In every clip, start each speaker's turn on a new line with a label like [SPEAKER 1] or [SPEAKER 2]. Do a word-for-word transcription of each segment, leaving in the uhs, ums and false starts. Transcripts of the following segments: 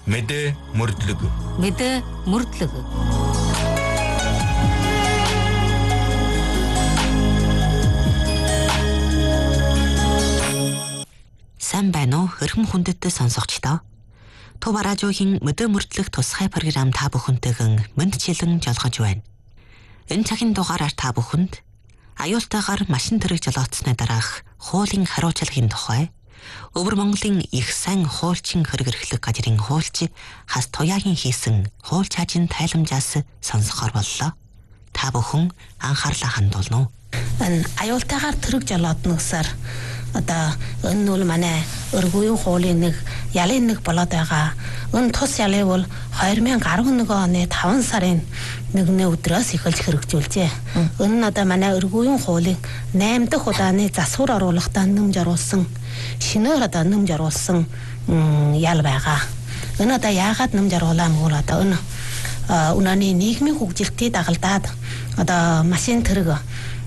[SPEAKER 1] Мэдээ мөрдлөг.
[SPEAKER 2] Мэдээ мөрдлөг. Сайн байна уу? Хөрхөн хүндэт сонсогчдоо. Төв радиогийн мэдээ мөрдлөх тусгай програм та бүхэнтэйгэн мэндчилэн жолгож байна. Энэ цагийн дугаараар та бүхэнд аюултайгаар машин тэрэг жолоодсны дараах хуулийн хариуцлагын тухай Өвөр Монголын их сайн хуульчин хэрэг эрхлэх газрын хуульч Хас Туяагийн хийсэн хууль цаажийн тайламжаас сонсохоор боллоо. Та бүхэн анхаарлаа хандуулна уу?
[SPEAKER 3] Энэ аюултайгаар тэрэг жолоодносоор одоо энэ нь манай өргөйн хуулийн нэг ялын нэг болоод байгаа. Энэ тус ялыг бол two thousand eleven оны таван сарын нэгний өдрөөс эхэлж хэрэгжүүлжээ. Энэ нь одоо манай өргөйн хуулийн eight дахь удааны засвар оруулахдаа нэмж оруулсан шинээр одоо нэмж оруулсан ял байгаа. Энэ одоо яагаад нэмж оруулаа мөр одоо энэ үнэний нийгмийн хөгжилтийг дагалдаад одоо машин тэрэг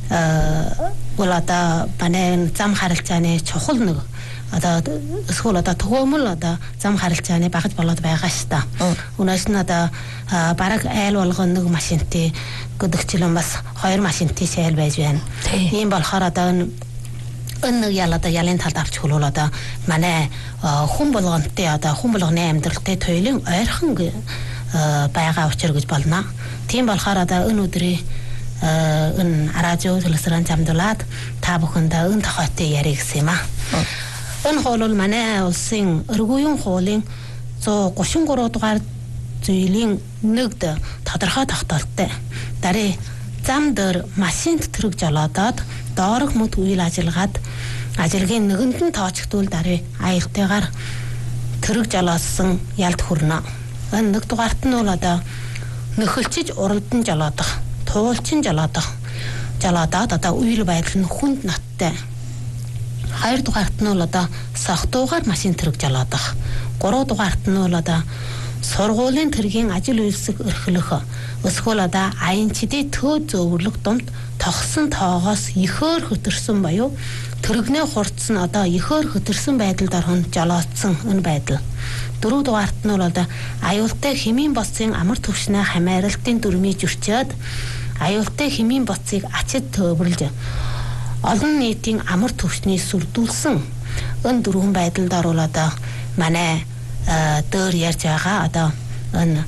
[SPEAKER 3] бол одоо манай зам харилцааны чухал нэг одоо эсвэл одоо төгөөмөл одоо зам харилцааны багж болоод байгаа шүү дээ. Үнээс нь одоо бараг айл болгон нэг машинтыг гэдэгчлэн бас хоёр машинтыг шайл байж байна. Ийм болохоор одоо энэ ял одоо ялын талд авч хөлөөл одоо манай хүн болгонтой одоо хүн болгоны амьдралтай туйлын ойрхон байгаа учир гэж болно. Тийм болохоор одоо энэ өдрийн энэ радио төлөвлөрөн замдуулаад та бүхэндээ энэ тохиолдолд ярих гэсэн юм аа. Энэ хууль бол манай улсын өргөйн хуулийн one thirty-three дугаар зүйлийн нэгд тодорхой тогтоолттой. Дарий зам дээр машинд тэрэг жолоодоод доорх мөд үйл ажиллагаад ажилгийн нэгэнд нь тоочгдвол дарий аюултайгаар тэрэг жолоосон ялд хүрнэ. Энэ нэг дугаарт нь бол одоо нөхөлчиж уралдан жолоодох, туулчин жолоодох, жолоодоод одоо үйл байдал нь хүнд ноттой. Хоёр дугаарт нь бол одоо согтуугаар машин тэрэг жолоодох. Гурав дугаарт нь бол одоо сургуулийн тэргийн ажил үйлсэг эрхлөх эсвэл одоо аянчдын төө зөвөрлөх дунд тогсон тоогоос ихөөр хөтөрсөн буюу тэрэгнээ хурцсан одоо ихөөр хөтөрсөн байдалд орхон жолоодсон энэ байдал. Дөрөв дугаарт нь бол одоо аюултай хэмийн боцын амар түвшнээ хамааралтын дүрмийг зөрчөөд аюултай хэмийн боцыг ачид төвөрлж олон нийтийн амар түвшнийг сүрдүүлсэн энэ дөрвөн байдалд орвол одоо манай дээр ярьж байгаа одоо энэ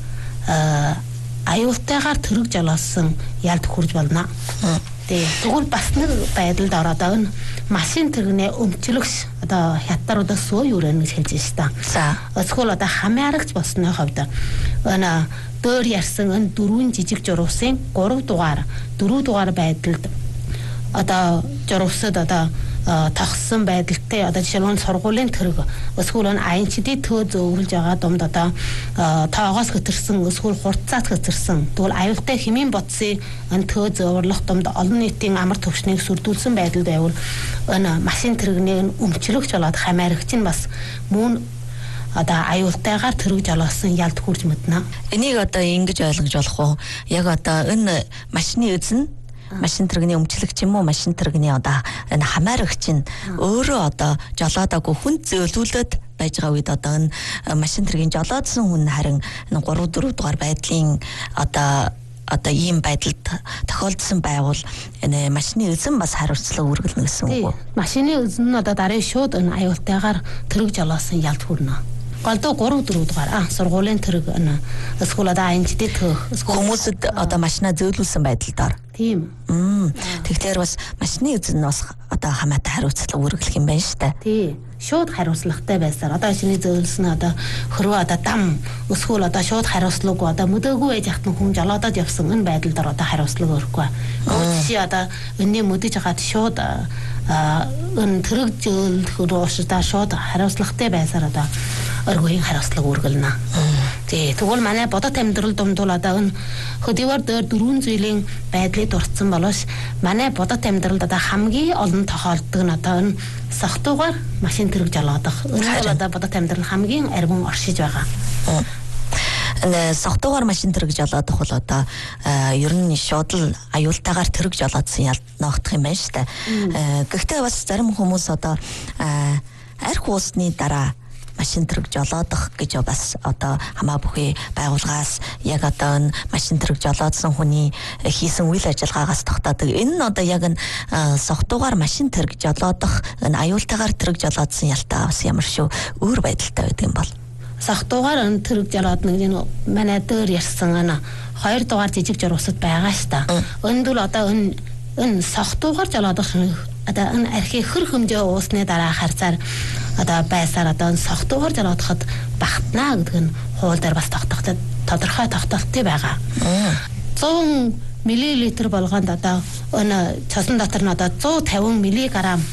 [SPEAKER 3] аюултайгаар тэрэг жолоосон ялд хүрж болно. Тэгвэл бас нэг байдалд ороод энэ машин тэрэгнээ өмчлөгч одоо хятадуудаас суу юурэн гэж хэлж байна шүү дээ. Эсвэл одоо хамаарагч болсны хувьд энэ дээр ярьсан энэ дөрвөн жижиг журуусын гурав дугаар дөрөв дугаар байдалд одоо журуусад одоо тогссон байдалтай одоо жишээлбэл сургуулийн тэрэг эсвэл аянчдын төө зөвөрлж байгаа думд одоо тоогоос хөтөрсөн эсвэл хурцаас хөтөрсөн тэгвэл аюултай хэмийн бодсын энэ төө зөвөрлөх думд олон нийтийн амар түвшнийг сүрдүүлсэн байдалд байвал энэ машин тэрэгний өмчлөгч болоод хамаарагч нь бас мөн одоо аюултайгаар тэрэг жолоосон ялд хүрч мэднэ.
[SPEAKER 2] Энийг одоо ингэж ойлгож болох уу? Яг одоо энэ машины эзэн машин тэрэгний өмчлөгч юм уу машин тэрэгний одоо энэ хамаарагч нь өөрөө одоо жолоодоогүй хүнд зөөлүүлээд байж байгаа үед одоо энэ машин тэргийн жолоодсон хүн харин энэ three four дугаар байдлын одоо одоо ийм байдалд тохиолдсон байгуул энэ машины эзэн бас хариуцлага үргэлнэ гэсэн үг үү?
[SPEAKER 3] Машины эзэн нь одоо дараа шууд энэ аюултайгаар тэрэг жолоосон ялд хүрнэ. Голдоо three four дугаар а сургуулийн тэрэг энэ эсвэл одоо аянчдын төөх
[SPEAKER 2] хүмүүсд одоо машина зөөлүүлсэн байдалд
[SPEAKER 3] тийм.
[SPEAKER 2] Тэгэхээр бас машины эзэн нь бас одоо хамаатай хариуцлага үргэлжлэх юм байна шүү дээ.
[SPEAKER 3] Тий. Шууд хариуцлагатай байсаар одоо шиний зөөлсөн одоо хөрөө одоо дам эсвэл одоо шууд хариуцлагагүй одоо мөдөөгүй байж хатан хүн жолоодод явсан энэ байдалд одоо хариуцлага өрөхгүй. Чи одоо өнний мөдөж хагаад шууд энэ тэрэг зөөлөх уушдаа шууд хариуцлагатай байсаар одоо өргөйн хариуцлага үргэлнэ. Тий. Тэгвэл манай бодот амьдрал дундуул одоо энэ хөдийгөр дээр дөрвөн зүйлийн байдлыг дурдсан болоош манай бодот амьдралд одоо хамгийн олон тохиолддог нь одоо энэ согтуугаар машин тэрэг жолоодох. Энэ бол одоо бодот амьдрал хамгийн арвин оршиж байгаа.
[SPEAKER 2] Энэ согтуугаар машин тэрэг жолоодох бол одоо ер нь шууд л аюултайгаар тэрэг жолоодсон ялд ногдох юм байна шүү дээ. Гэхдээ бас зарим хүмүүс одоо арх уусны дараа
[SPEAKER 1] машин тэрэг жолоодох гэж бас одоо хамаа бүхий байгууллагаас яг одоо машин тэрэг жолоодсон хүний хийсэн үйл ажиллагаагаас тогтоодог. Энэ нь одоо яг нь согтуугаар машин тэрэг жолоодох энэ аюултайгаар тэрэг жолоодсон ялтаа бас ямар шүү өөр байдалтай байдаг юм бол.
[SPEAKER 3] Согтуугаар энэ тэрэг жолоодно гэдэг нь манай дээр ярьсан ана хоёр дугаар жижиг журусад байгаа ш та. Энд бол одоо энэ энэ согтуугаар жолоодох одоо энэ архи хөр хэмжээ уусны дараа харцаар одоо байсаар одоо согтуугаар жолоодоход багтнаа гэдэг нь хууль дээр бас тогтогдсон тодорхой тогтолттой байгаа. зуун миллилитр болгонд одоо энэ цосон дотор нь одоо зуун тавин миллиграмм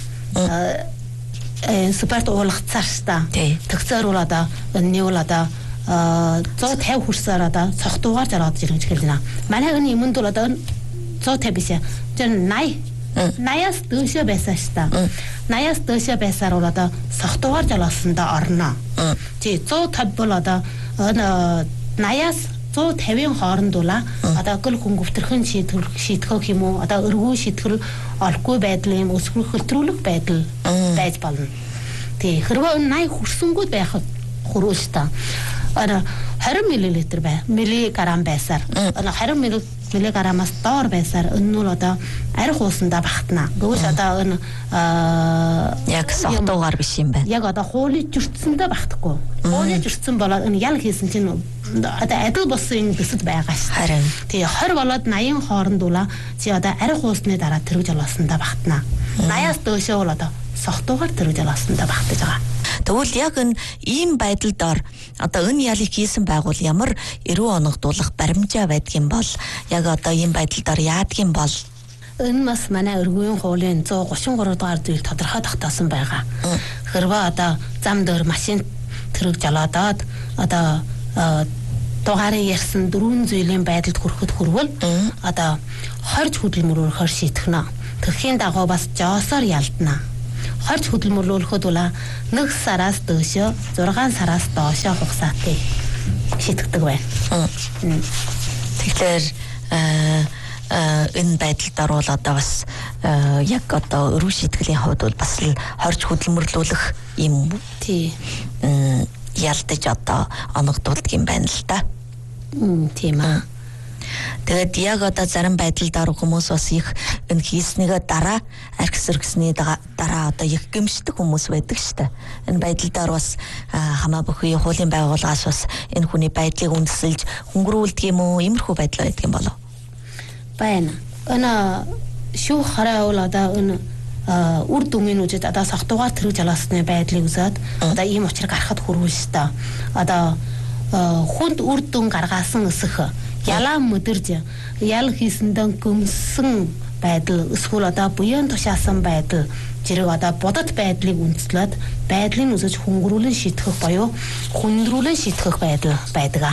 [SPEAKER 3] э суперт уулгацаар ш та. Тэгсээр бол одоо энэ бол одоо зуун тавин хүрсээр одоо согтуугаар жолоодож ирэх гэж хэлнэ. Манай энэ юмд бол одоо зуун тавин биш. Тэр восемьдесят наяас дөөшөө байсан ш та. наяас дөөшөө байсаар бол одоо согтуугаар жолоосондоо орно. Тий зуун тавин бол одоо наяас зуун тавин хооронд ула одоо гол хүн гүвтэрхэн шийтгэл шийтгэх юм уу одоо өргөө шийтгэл олохгүй байдал юм өсвөр хөлтрүүлэх байдал байж болно. Тий хэрвээ восемьдесят хүрсэнгүүд байхад хөрвөл та. Ара двадцать миллилитр бай миллиграмм байсаар одоо двадцать миллиграммаас доор байсаар энэ нь одоо арх уусандаа багтана. Гэвч одоо энэ
[SPEAKER 1] яг согтуугаар биш юм байна.
[SPEAKER 3] Яг одоо хуулийн жүртсэндээ багтахгүй. Хуулийн жүртсэн болоод энэ ял хийсэн чинь одоо адил болсон төсөд байгаа шүү.
[SPEAKER 1] Харин
[SPEAKER 3] тий двадцать болоод восемьдесят хооронд ула чи одоо арх уусны дараа тэрэг жолоосондоо багтана. восемьдесят-аас дөөшөө бол одоо согтуугаар тэрэг жолоосондоо багтаж байгаа.
[SPEAKER 1] Тэгвэл яг энэ ийм байдалд ор одоо энэ ялыг хийсэн байгуул ямар эрүү оногдуулах баримжаа байдгийн бол яг одоо ийм байдалд ор яадгийн бол
[SPEAKER 3] энэ бас манай өргөөн хуулийн one thirty-three дугаар зүйл тодорхой тогтоосон байгаа. Хэрвээ одоо зам дээр машин тэрэг жолоодоод одоо дугаарыг ярьсан дөрвөн зүйлийн байдалд хүрэхэд хүрвэл одоо хорж хөдөлмөрөөр шийтгэнэ. Тэрхийн дагуу бас жоосоор ялдана. Хорж хөдөлмөрлөхөд ула нэг сараас дөөшөө зургаан сараас доошоо хугацаатай шийтгэдэг байна.
[SPEAKER 1] Тэгэхээр энэ байдалд орвол одоо бас яг одоо өрөө шийтгэлийн хувьд бол бас л хорж хөдөлмөрлөх юм
[SPEAKER 3] тий
[SPEAKER 1] ялдаж одоо оногдуулдаг юм байна л да.
[SPEAKER 3] Тийм аа.
[SPEAKER 1] Тэгээд яг одоо зарим байдалд ор хүмүүс бас их энэ хийснийгээ дараа архис өргөсний дараа одоо их гэмшдэг хүмүүс байдаг штэ. Энэ байдалд ор бас хамаа бүхий хуулийн байгууллагаас бас энэ хүний байдлыг үндэслэж хөнгөрүүлдэг юм уу? Иймэрхүү байдал байдаг юм болов?
[SPEAKER 3] Байна. Энэ шүү хараа бол одоо энэ үр дүнгийн үжид одоо согтуугаар тэрэг жолоосны байдлыг үзээд одоо ийм учрыг гаргахад хүрвэл штэ. Одоо хүнд үр дүн гаргасан өсөх ялаа mëдэрж ял хийсэндээ göмсөн байдал эсвэл одоо буян тушаасан байдал зэрэг одоо бодит байдлыг үндэслээд байдлын үзэж хөнгөрүүлэн шийтгэх боيو хүндрүүлэн шийтгэх байдал байдаг.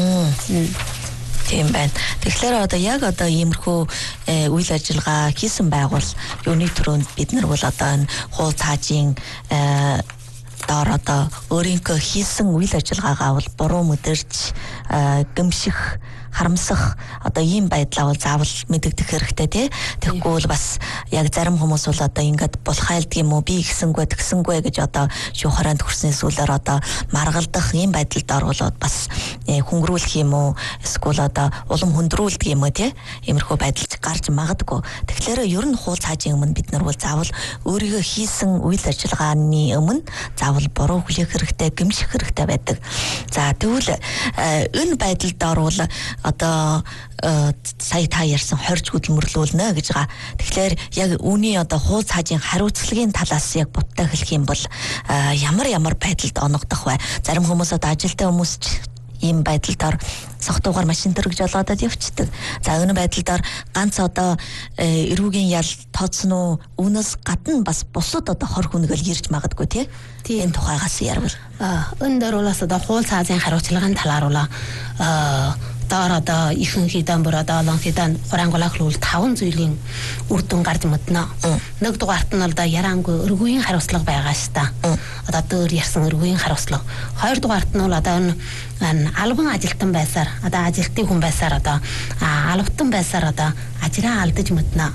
[SPEAKER 1] Тийм байна. Тэгэхээр одоо яг одоо иймэрхүү үйл ажиллагаа хийсэн байгуул юуны төрөнд бид нар бол одоо энэ хуул цаажийн доор одоо өөрийнхөө хийсэн үйл ажиллагаагаа бол буруу мэдэрч гэмших харамсах одоо ийм байдлаа бол заавал мэдэгдэх хэрэгтэй тий. Тэгэхгүй бол бас яг зарим хүмүүс бол одоо ингээд булхайлдаг юм уу би гисэнгүй тэгсэнгүй гэж одоо шүүхараанд хүрсэн зүйлээр одоо маргалдах ийм байдалд орвол бас хөнгөрүүлэх юм уу эсвэл одоо улам хөндрүүлдэг юм уу тий. Иймэрхүү байдал гарч магадгүй. Тэгэхээр ер нь хуул цаажийн өмнө бид нар бол заавал өөрийгөө хийсэн үйл ажиллагааны өмнө заавал буруу хүлээх хэрэгтэй, гэмших хэрэгтэй байдаг. За тэгвэл энэ байдалд орвол одоо сая та ярьсан хорж хөдөлмөрлүүлнэ гэж байгаа. Тэгэхээр яг үүний одоо хуул цаажийн хариуцлагын талаас яг буттай хэлэх юм бол ямар ямар байдалд оногдох вэ? Зарим хүмүүс одоо ажилтай хүмүүс ийм байдалд согтуугаар машин тэрэг жолоодод явцдаг. За энэ байдалд ганц одоо эрүүгийн ял тооцсон уу? Үүнээс гадна бас бусад одоо хор хүнгээл ирж магадгүй тий. Энэ тухайгаас ярил.
[SPEAKER 3] Аа энэ дээр бол одоо хуул цаажийн хариуцлагын талаар бол аа доор одоо ихэнх хэдэн бүр одоо олон хэдэн хураангуулах хөл таван зүйлийн үр дүн гарч мэднэ. Нэг дугаарт нь одоо яраангүй өргөгийн хариуцлага байгаа ш та. Одоо дөр ярьсан өргөгийн хариуцлага. Хоёр дугаарт нь бол одоо энэ албан ажилтан байсаар одоо ажилтны хүн байсаар одоо албатан байсаар одоо ажраа алдаж мэднэ.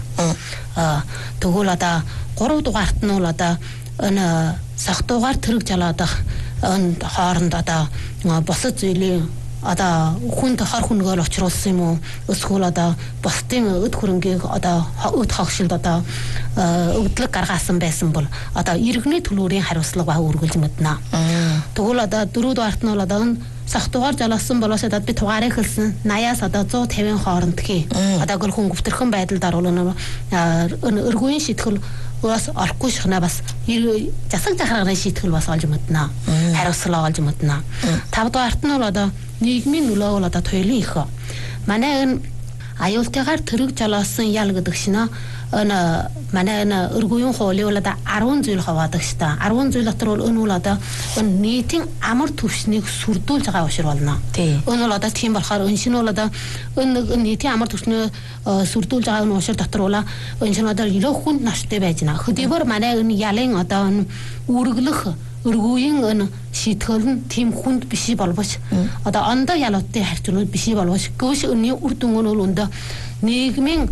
[SPEAKER 3] Тэгвэл одоо гурав дугаарт нь бол одоо энэ согтуугаар тэрэг жолоодох энэ хооронд одоо босод зүйлийн одоо хүнд хор хүнгээр очруулсан юм уу эсвэл одоо бусдын өд хөрөнгийг одоо өд хогшилд одоо өвдлөг гаргасан байсан бол одоо иргэний төлөөрийн хариуцлага ба үргэлж мэднэ. Тэгвэл одоо дөрөв дугаарт нь бол одоо энэ сахтугаар жолоосон болоос одоо би тугаарыг хэлсэн наяас одоо one fifty хооронд хий. Одоо гол хүн гүвтэрхэн байдалд оруулна өргөний шийтгэл бас орохгүй шахна бас засаг захиргааны шийтгэл бас олж мэднэ. Хариуцлага олж мэднэ. Тав дугаарт нь бол одоо нийгмийн нөлөө бол одоо туйлын их. Манай энэ аюултайгаар тэрэг жолоосон ял гэдэг шинэ энэ манай энэ өргөний хуулийн бол одоо ten зүйл хаваадаг шүү дээ. ten зүйл дотор бол энэ бол одоо энэ нийтийн амар түвшнийг сүрдүүлж байгаа учир болно. Энэ бол одоо тийм болохоор энэ шинэ бол одоо энэ нийтийн амар түвшнийг сүрдүүлж байгаа энэ учир дотор бол энэ шинэ одоо илүү хүнд ноштой байж байна. Хөдөлгөөр манай энэ ялын одоо энэ үргэлэх өргөгийн энэ шийтгэл нь тийм хүнд биш болбоч одоо ондоо ялуудтай харьцуулбал биш болбоч гүйш өнний үр дүн нь бол өндөө нийгмийн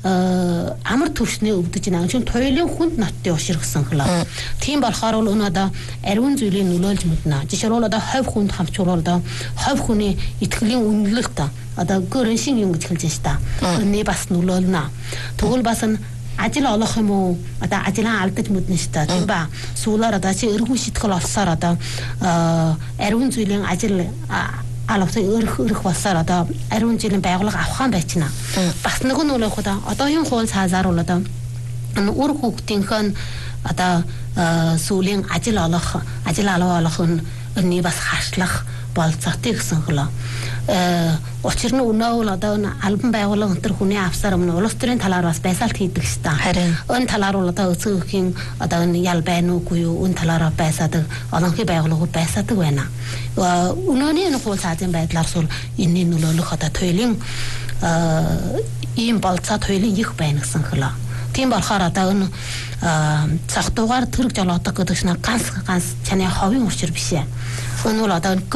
[SPEAKER 3] амар төвшний өвдөж байна. Жин туйлын хүнд ноттой ушир гэсэн хэлээ. Тийм болохоор бол энэ одоо ариун зүйлийг нөлөөлж мэднэ. Жишээл бол одоо ховь хүнд хамчуурал одоо ховь хүний итгэлийн үнэлэлт одоо гөрөн шин юм гэж хэлж байна шүү дээ. Өнний бас нөлөөлнө. Тэгвэл бас нь ажил олох юм уу одоо ажлаа алдаж мэднэ шүү дээ. Тийм ба. Суулаар одоо чи эргүү шийтгэл олсоор одоо ариун зүйлийн ажил алавтай өрх өрх басаар одоо ариун жилийн байгууллага авахан байцна. Бас нэг нь бол одоо одоогийн хууль цаазаар бол одоо үр хүүхдийнхэн одоо сүүлийн ажил олох, ажил алуу олох нь бас хашлах болцоотой гэсэн хөлөө. Учир нь өнөө бол одоо албан байгууллага өнтер хүний авсаар өмнө улс төрийн талаар бас байсаалт хийдэг шүү дээ. Харин энэ талаар бол одоо өцөгийн одоо энэ ял байна уугүй юу энэ талаараа байсаадаг олонхын байгууллагууд байсаадаг байна. Өнөөний энэ хууль цаазын байдлаар сул энэний нөлөөлөх одоо туйлын ийм болцоо туйлын их байна гэсэн хөлөө. Тийм болохоор одоо энэ цагтуугаар тэрэг жолоодог гэдэг чинь ганц ганц чаны ховын учир биш ээ. Энэ бол одоо